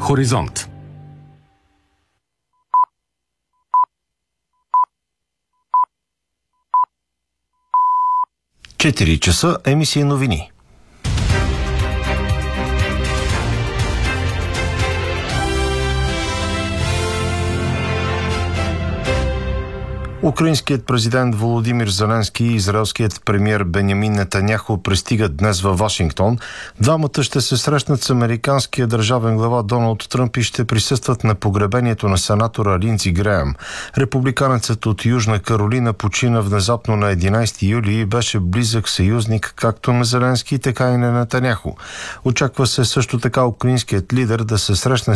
Хоризонт. Четири часа, емисия новини. Украинският президент Володимир Зеленски и израелският премиер Бенямин Нетаняху пристигат днес във Вашингтон. Двамата ще се срещнат с американския държавен глава Доналд Тръмп и ще присъстват на погребението на сенатора Линдси Греъм. Републиканецът от Южна Каролина почина внезапно на 11 юли и беше близък съюзник както на Зеленски, така и на Нетаняху. Очаква се също така украинският лидер да се срещне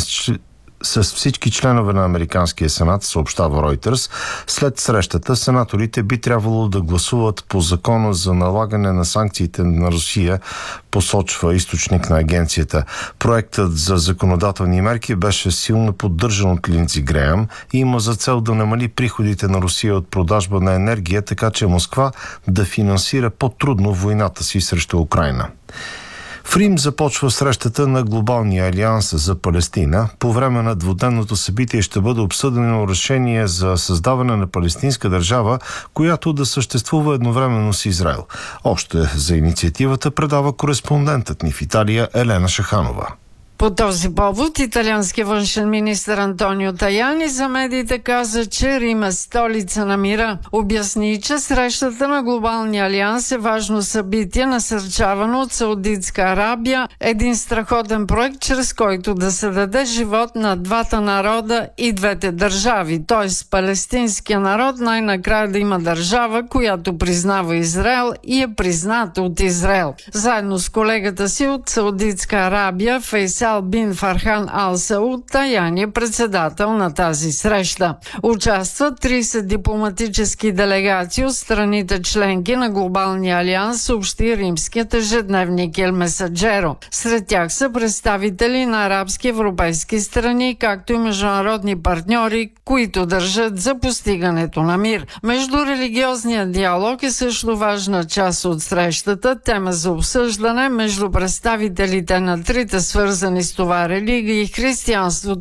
с всички членове на Американския сенат, съобщава Ройтерс. След срещата сенаторите би трябвало да гласуват по закона за налагане на санкциите на Русия, посочва източник на агенцията. Проектът за законодателни мерки беше силно поддържан от Линдси Греъм и има за цел да намали приходите на Русия от продажба на енергия, така че Москва да финансира по-трудно войната си срещу Украйна. В Рим започва срещата на Глобалния алианс за Палестина. По време на двудневното събитие ще бъде обсъдено решение за създаване на палестинска държава, която да съществува едновременно с Израел. Още за инициативата предава кореспондентът ни в Италия Елена Шаханова. По този повод италиански външен министър Антонио Таяни за медиите каза, че Рим е столица на мира. Обясни, че срещата на Глобалния алианс е важно събитие, насърчавано от Саудитска Арабия, един страхотен проект, чрез който да се даде живот на двата народа и двете държави, т.е. палестинския народ най-накрая да има държава, която признава Израел и е призната от Израел. Заедно с колегата си от Саудитска Арабия, Фейсал Бин Фархан Ал Сауд, Таяни е председател на тази среща. Участват 30 дипломатически делегации от страните членки на Глобалния алианс, съобщи римският ежедневник Ел Месаджеро. Сред тях са представители на арабски европейски страни, както и международни партньори, които държат за постигането на мир. Междурелигиозният диалог е също важна част от срещата, тема за обсъждане между представителите на трите свързани с това религия и християнството,